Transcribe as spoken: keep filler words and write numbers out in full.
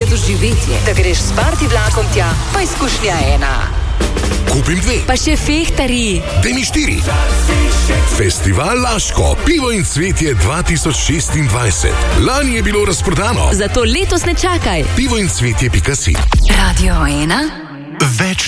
doživetje. Da greš s party vlakom tja, pa izkušnja ena. Kupim dve. Pa še fehtari. Daj mi štiri. Festival Laško, pivo in cvetje dva tisoč šestindvajset. Lani je bilo razprodano. Zato letos ne čakaj. pivo in cvetje pika si. Radio ena. Več